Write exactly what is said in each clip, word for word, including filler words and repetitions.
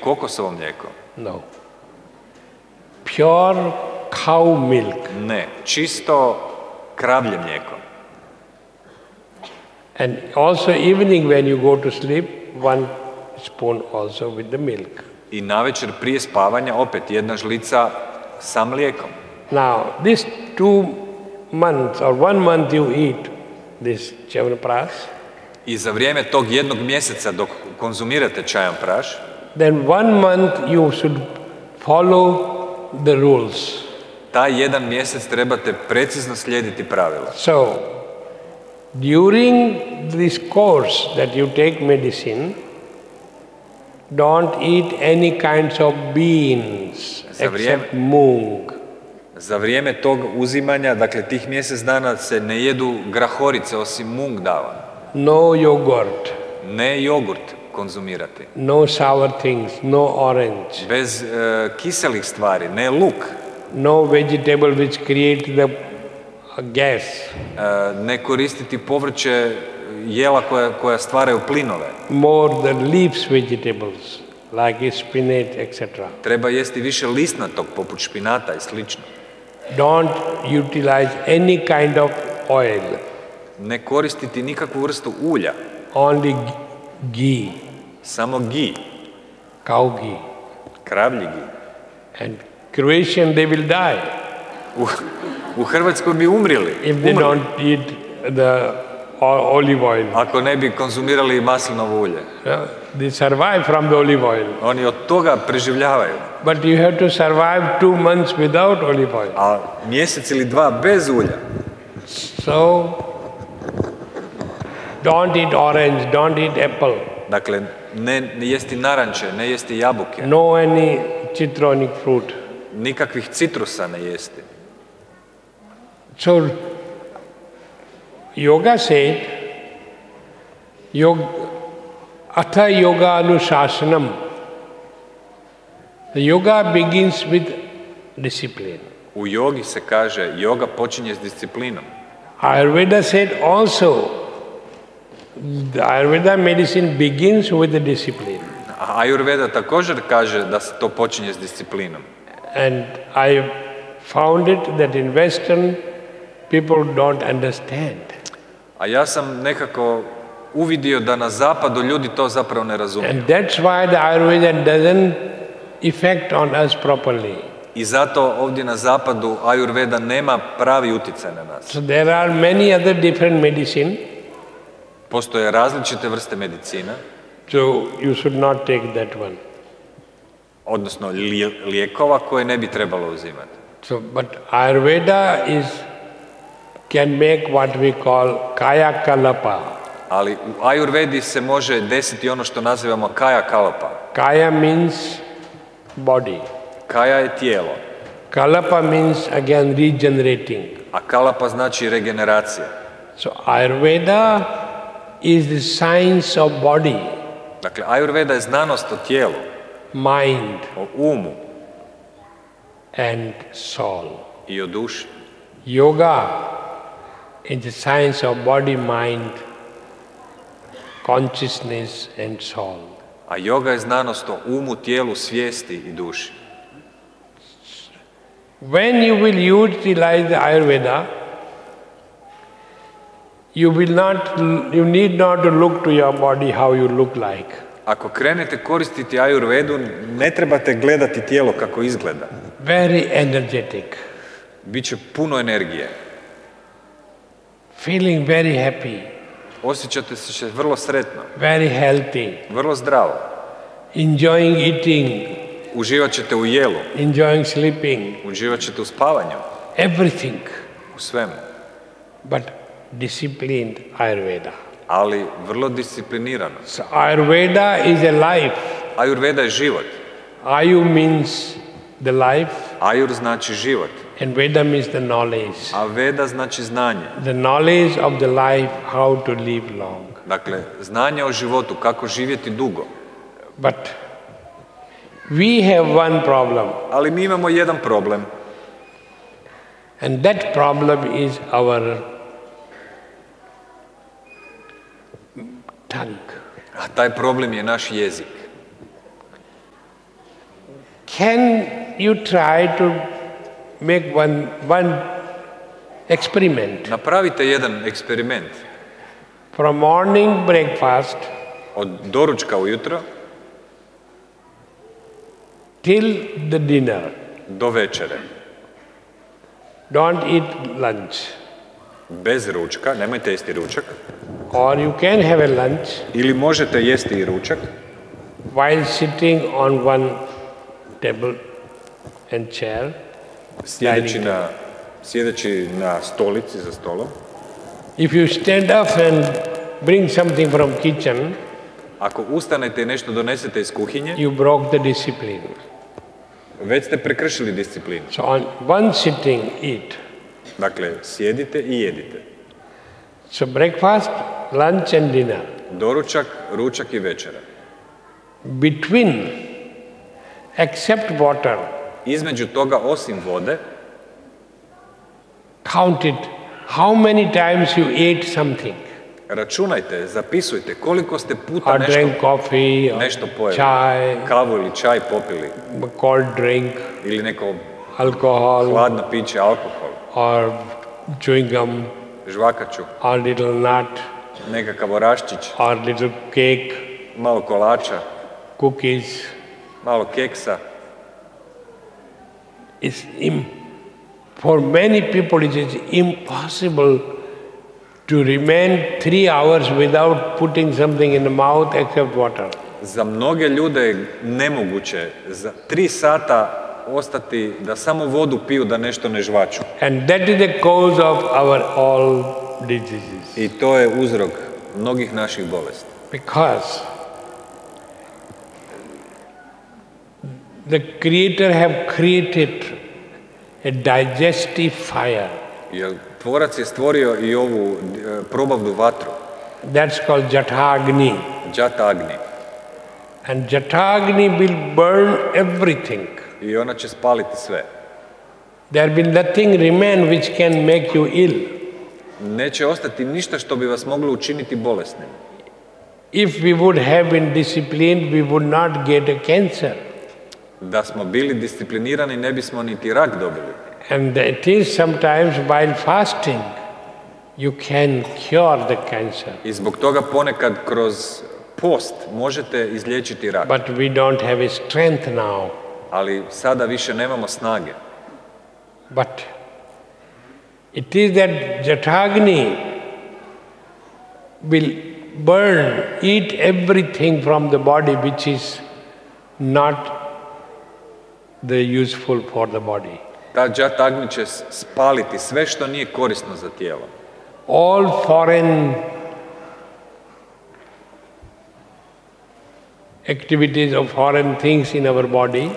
kokosovo mlijeko? No. Pure cow milk. Ne, čisto kravlje mlijeko. And also evening when you go to sleep, one spoon also with the milk. I navečer prije spavanja opet jedna žlica sa mlijekom. Now, these two months or one month you eat this Chyavanprash. I za vrijeme tog jednog mjeseca dok konzumirate Chyavanprash, then one month you should follow the rules. Taj jedan mjesec trebate precizno slijediti pravila. So, during this course that you take medicine, don't eat any kinds of beans except mung. Za vrijeme tog uzimanja, dakle tih mjesec dana se ne jedu grahorice osim mung dava. No yogurt. Ne jogurt konzumirati. No sour things, no orange. Bez uh, kiselih stvari, ne luk. No vegetable which create the gas. Uh, ne koristiti povrće, jela koja, koja stvaraju plinove. More the leaves vegetables, like spinach, et cetera. Treba jesti više lisnatog, poput špinata i slično. Don't utilize any kind of oil. Ne koristiti nikakvu vrstu ulja. Only ghee. Samo ghee. Cow ghee. Kravlji ghee. And Croatian they will die. U, u Hrvatskoj bi umrili. If they umrli. don't eat the olive oil. Ako ne bi konzumirali maslinovo ulje. Yeah, they survive from the olive oil. Oni od toga preživljavaju. But you have to survive two months without olive oil. A mjesec ili dva bez ulja. So, don't eat orange, don't eat apple. Dakle, ne, ne jesti naranče, ne jesti jabuke. No any citronic fruit. Nikakvih citrusa ne jesti. So, yoga said, yoga, atha yoga anushashanam. The yoga begins with discipline. U jogi se kaže, yoga počinje s disciplinom. Ayurveda said also, the Ayurveda medicine begins with the discipline. A Ayurveda također kaže da se to počinje s disciplinom. And I found it that in Western people don't understand. A ja sam nekako uvidio da na zapadu ljudi to zapravo ne razumiju. And that's why the Ayurveda doesn't affect on us properly. I zato ovdje na zapadu Ayurveda nema pravi utjecaj na nas. So there are many other different medicine. Postoje različite vrste medicina. So you should not take that one. Odnosno lijekova koje ne bi trebalo uzimati. So, but Ayurveda is can make what we call kaya kalapa. Ali u Ayurvedi se može desiti ono što nazivamo kaya kalapa. Kaya means body. Kaya je tijelo. Kalapa means again regenerating. A kalapa znači regeneracija. So Ayurveda is the science of body. Dakle, Ayurveda je znanost o tijelu. Mind. O umu. And soul. I o duši. Yoga is the science of body, mind, consciousness and soul. A yoga je znanost o umu, tijelu, svijesti i duši. When you will utilize the Ayurveda, you will not, you need not to look to your body how you look like. Ako krenete koristiti Ayurvedu, ne trebate gledati tijelo kako izgleda. Very energetic. Biće puno energije. Feeling very happy. Osjećate se vrlo sretno. Very healthy. Vrlo zdravo. Enjoying eating. Uživat ćete u jelu. Enjoying sleeping. Uživat ćete u spavanju. Everything. U svemu. But disciplined Ayurveda. Ali vrlo disciplinirano. So Ayurveda is a life. Ayurveda je život. Ayu means the life. Ayur znači život. And Veda means the knowledge. A Veda znači znanje. The knowledge of the life, how to live long. Dakle, znanje o životu, kako živjeti dugo. But we have one problem. Ali mi imamo jedan problem. And that problem is our tongue. A taj problem je naš jezik. Can you try to make one, one experiment? Napravite jedan eksperiment. From morning breakfast Od doručka ujutro till the dinner. do večere. Don't eat lunch. Bez ručka, nemojte jesti ručak. Or you can have a lunch Ili možete jesti i ručak while sitting on one table and chair. sjedeći na, sjedeći na stolici za stolom. If you stand up and bring something from kitchen, Ako ustanete i nešto donesete iz kuhinje, you broke the discipline. već ste prekršili disciplinu. So on one sitting, eat. Dakle, sjedite i jedite. So breakfast, lunch and dinner. Doručak, ručak i večera. Between, except water, Između toga, osim vode, count it. How many times you ate something? računajte, zapisujte koliko ste puta Or nešto, drank coffee, or nešto pojeli. chai, Kavu ili čaj popili. cold drink, Ili neko alcohol, hladno piće, alkohol, or chewing gum, žvakaču, or little nut, nekakav oraščić, or little cake, malo kolača, cookies. malo keksa. It's im- for many people it is impossible to remain three hours without putting something in the mouth except water. Za mnoge ljude je nemoguće za tri sata ostati da samo vodu piju, da nešto ne žvaču. And that is the cause of our all diseases. I to je uzrok mnogih naših bolesti. Because the Creator have created a digestive fire. Jer tvorac je stvorio i ovu e, probavnu vatru, That's called Jatagni. Džata Agni. And Jatagni will burn everything. I ona će spaliti sve. There will nothing remain which can make you ill. Neće ostati ništa što bi vas moglo učiniti bolesnim. If we would have been disciplined, we would not get a cancer. Da smo bili disciplinirani, ne bismo niti rak dobili. And it is sometimes while fasting, you can cure the cancer. I zbog toga ponekad kroz post možete izliječiti rak. But we don't have a strength now. Ali sada više nemamo snage. But it is that Jatagni will burn, eat everything from the body which is not the useful for the body. Ta Džata Agni će spaliti sve što nije korisno za tijelo. All foreign activities of foreign things in our body,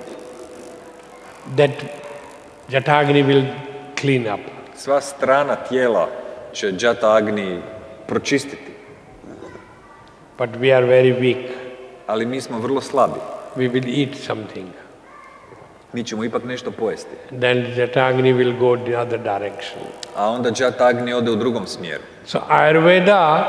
that Jatagni will clean up. Sva strana tijela će Džata Agni pročistiti. But we are very weak. Ali mi smo vrlo slabi. We will eat something. Mi ćemo ipak nešto pojesti. Then Jatagni will go the other direction. A onda Džata Agni ode u drugom smjeru. So Ayurveda,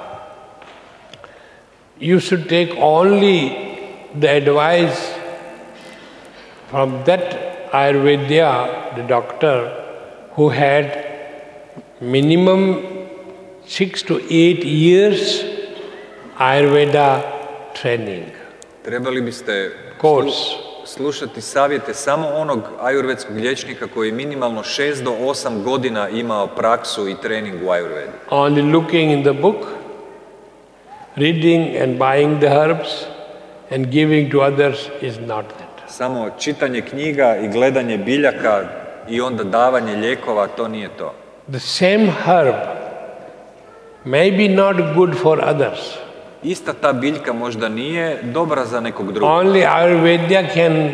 you should take only the advice from that Ayurveda, the doctor, who had minimum six to eight years Ayurveda training. Trebali biste Course. slušati savjete samo onog ajurvedskog liječnika koji je minimalno šest do osam godina imao praksu i trening u ajurvedi. Only looking in the book, reading and buying the herbs and giving to others is not that. Samo čitanje knjiga i gledanje biljaka i onda davanje lijekova, to nije to. The same herb may be not good for others. Ista ta biljka možda nije dobra za nekog drugog. Only Ayurveda can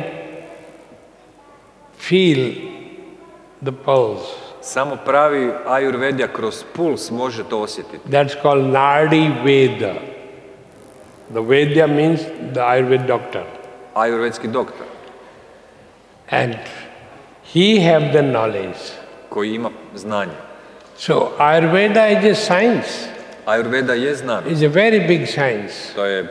feel the pulse. Samo pravi ajurvedija kroz puls može to osjetiti. That's called Nadi Veda. The Vedya means the Ayurveda doctor. Ajurvedski doktor And he have the knowledge. koji ima znanje. So Ayurveda is a science. Ajurveda je znanost. It's a very big science. To je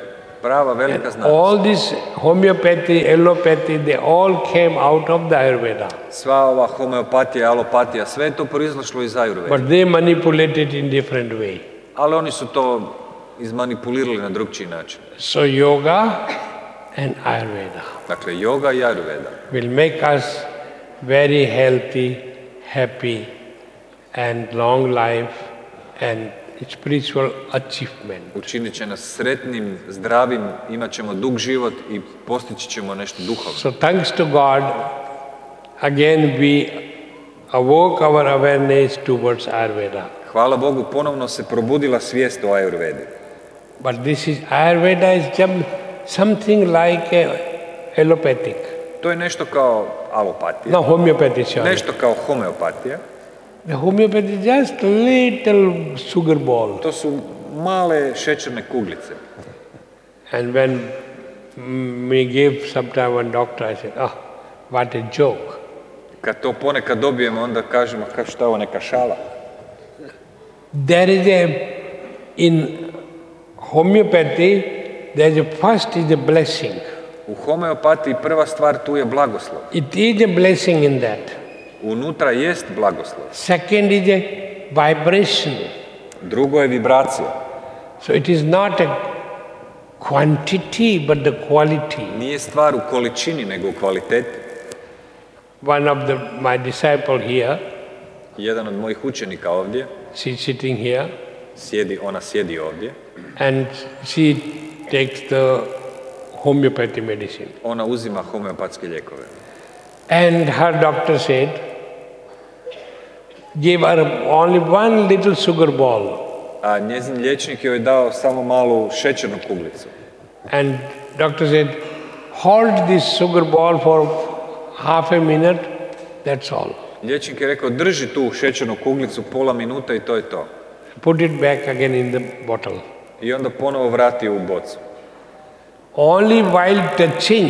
prava velika znanost. All this homeopathy, allopathy, they all came out of the Ayurveda. Sva ova homeopatija, alopatija, sve je to proizašlo iz Ajurvede. But they manipulate it in different way. Ali oni su to izmanipulirali na drugčiji način. So yoga and Ayurveda Dakle, yoga i Ajurveda will make us very healthy, happy, and long life and spiritual achievement. učinit će nas sretnim, zdravim, imat ćemo dug život i postići ćemo nešto duhovno. So thanks to God, again we awoke our awareness towards Ayurveda. Hvala Bogu, ponovno se probudila svijest o Ajurvedi. But this is, Ayurveda is just something like a allopathic. To je nešto kao alopatija, No, homeopathy, sorry. nešto kao homeopatija. The homeopathy is just little sugar ball. To su male šećerne kuglice. And when mm, we give sometime one doctor, I said, oh, what a joke. Kad to ponekad dobijemo, onda kažemo, ka šta je ovo, neka šala. There is a, in homeopathy, there is a first is a blessing. U homeopatiji prva stvar tu je blagoslov. It is a blessing in that. Unutra jest blagoslov. Second is a vibration. Drugo je vibracija. So it is not a quantity, but the quality. Nije stvar u količini, nego u kvaliteti. One of the, my disciple here, Jedan od mojih učenika ovdje, she's sitting here, sjedi, ona sjedi ovdje, and she takes the homeopathy medicine. ona uzima homeopatske lijekove. And her doctor said, give her only one little sugar ball. A njezin liječnik joj je dao samo malu šećernu kuglicu. And doctor said, hold this sugar ball for half a minute, that's all. Liječnik je rekao, drži tu šećernu kuglicu pola minuta i to je to. Put it back again in the bottle. I onda ponovo vrati u bocu. Only while touching,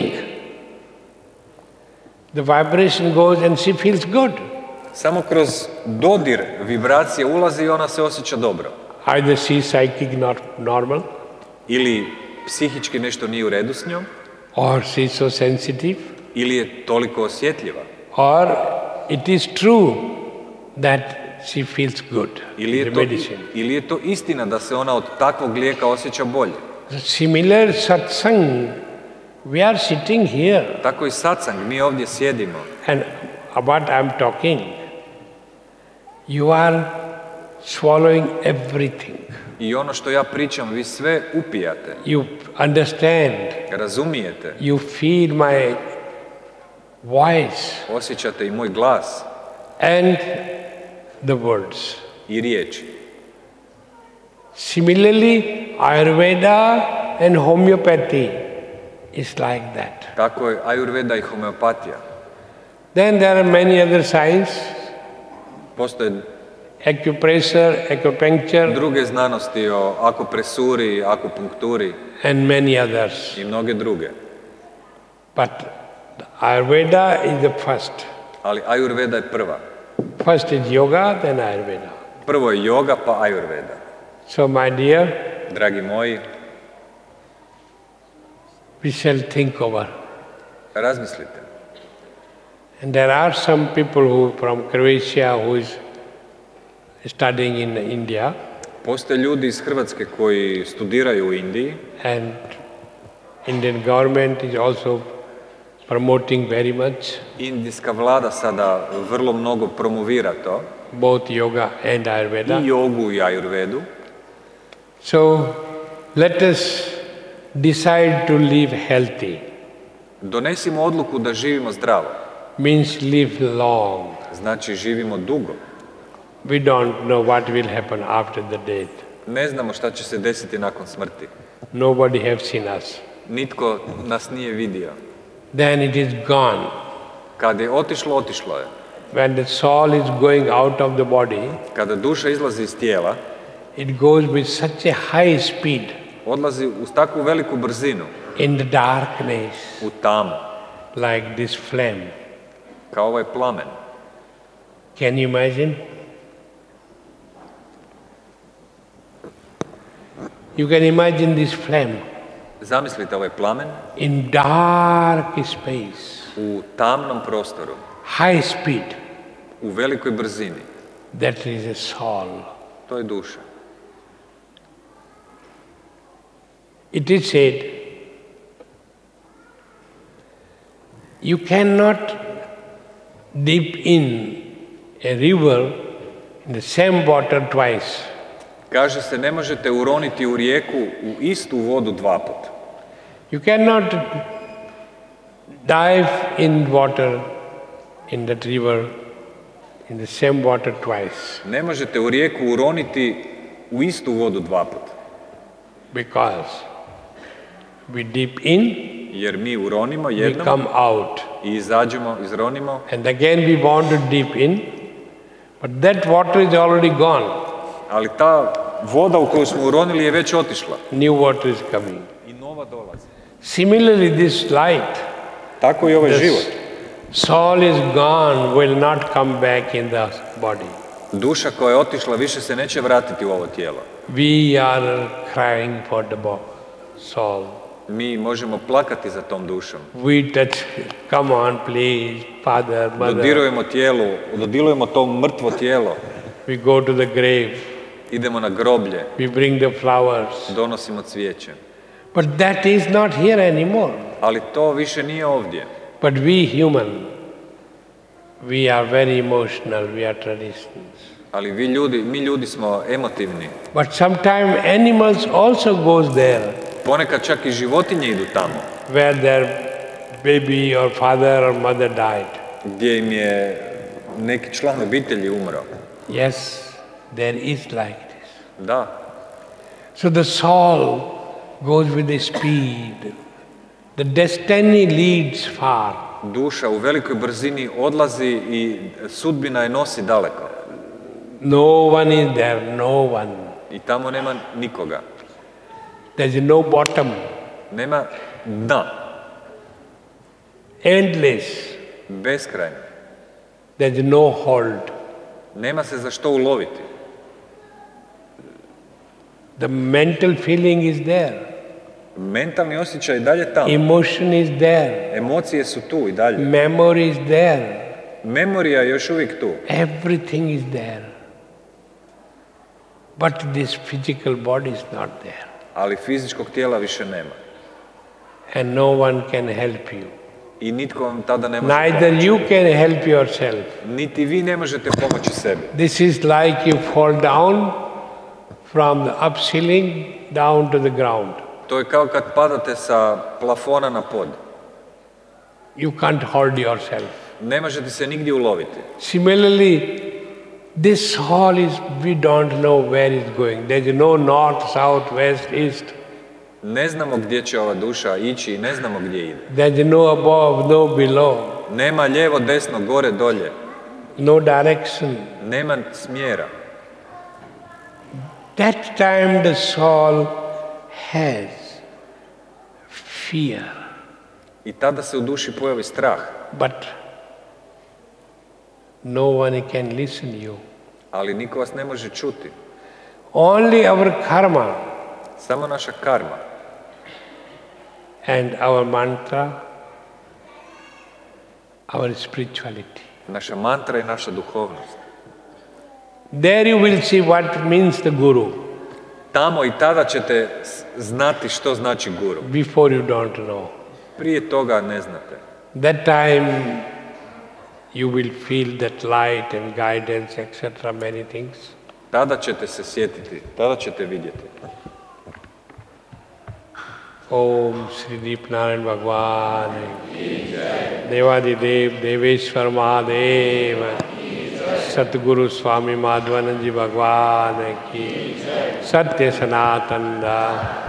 the vibration goes and she feels good. Samo kroz dodir vibracije ulazi i ona se osjeća dobro. Either she is psychic not normal, Ili psihički nešto nije u redu s njom, or she is so sensitive, ili je toliko osjetljiva, or it is true that she feels good ili in je, the to, medicine. ili je to istina da se ona od takvog lijeka osjeća bolje. Similar satsang, we are sitting here, Tako i satsang, mi ovdje sjedimo. and what I'm talking, you are swallowing everything. I ono što ja pričam, vi sve upijate, You understand, razumijete, you feel my voice osjećate i moj glas and the words. i riječi. Similarly, Ayurveda and homeopathy is like that. Tako je Ayurveda i homeopatija. Then there are many other science, Postoje acupressure, acupuncture, druge znanosti o akupresuri, akupunkturi and many others. i mnoge druge. But the Ayurveda is the first. Ali Ayurveda je prva. First is yoga, then Ayurveda. Prvo je yoga, pa Ayurveda. So, my dear, Dragi moji, we shall think over. razmislite. And there are some people who from Croatia who is studying in India, Postoje ljudi iz Hrvatske koji studiraju u Indiji and Indian government is also promoting very much Indijska vlada sada vrlo mnogo promovira to, both yoga and Ayurveda. i jogu i ajurvedu. So let us decide to live healthy, Donesimo odluku da živimo zdravo, means live long. znači živimo dugo. We don't know what will happen after the death. Ne znamo šta će se desiti nakon smrti. Nobody have seen us. Nitko nas nije vidio. Then it is gone. Kad je otišlo, otišlo je. When the soul is going out of the body, Kada duša izlazi iz tijela, it goes with such a high speed odlazi uz takvu veliku brzinu, in the darkness, u tamu, like this flame. kao ovaj plamen. Can you imagine? You can imagine this flame. Zamislite ovaj plamen in dark space, u tamnom prostoru, high speed. u velikoj brzini. That is a soul. To je duša. It is said, you cannot dip in a river in the same water twice. Kaže se, ne možete uroniti u rijeku u istu vodu dva puta. You cannot dive in water, in that river, in the same water twice. Ne možete u rijeku uroniti u istu vodu dva puta. Because we dip in, Jer mi uronimo we jednom come out. i izađemo, izronimo, And again we want to dip in, but that water is already gone. ali ta voda u koju smo uronili je već otišla. New water is coming. I nova dolazi. Similarly, this light, Tako i ovaj this život. soul is gone, will not come back in the body. Duša koja je otišla više se neće vratiti u ovo tijelo. We are crying for the bo- soul. Mi možemo plakati za tom dušom. We touch, come on please, father, mother. Dodirujemo tijelu, dodirujemo to mrtvo tijelo. We go to the grave, Idemo na groblje, we bring the flowers. donosimo cvijeće. But that is not here anymore. Ali to više nije ovdje. But we human, we are very emotional, we are traditions. Ali vi ljudi, mi ljudi smo emotivni. But sometimes animals also goes there, Ponekad čak i životinje idu tamo, where their baby or father or mother died. gdje im je neki član obitelji umro. Yes, there is like this. Da, So the soul goes with the speed. The destiny leads far. duša u velikoj brzini odlazi i sudbina je nosi daleko. No one is there, no one. I tamo nema nikoga. There's no bottom, Nema dna, endless. beskrajno. There's no hold. Nema se za što uloviti. The mental feeling is there. Mentalni osjećaj je dalje tamo. Emotion is there. Emocije su tu i dalje. Memory is there. Memorija je još uvijek tu. Everything is there. But this physical body is not there. Ali fizičkog tijela više nema. And no one can help you. I nitko vam tada ne može Neither pomoći. you can help yourself. Niti vi ne možete pomoći sebi. This is like you fall down from the up ceiling down to the ground. To je kao kad padate sa plafona na pod. You can't hold yourself. Ne možete se nigdje uloviti. Similarly, this soul is, we don't know where it's going. There is no north, south, west, east. Ne znamo gdje će ova duša ići i ne znamo gdje ide. There is no above, no below, Nema lijevo, desno, gore, dolje. no direction. Nema smjera. That time the soul has fear. I tada se u duši pojavi strah. But no one can listen you. Ali niko vas ne može čuti. Only our karma Samo naša karma and our mantra, our spirituality. naša mantra i naša duhovnost. There you will see what means the Guru. Tamo i tada ćete s- znati što znači guru. Before you don't know. Prije toga ne znate. That time you will feel that light and guidance, et cetera, many things. Tada ćete se sjetiti, tada ćete vidjeti. Om Sri Deep Narayan Bhagwan Devadi Dev Deveshwar Mahadev Satguru Swami Madhvanand Ji Bhagwan ki Satya Sanatanda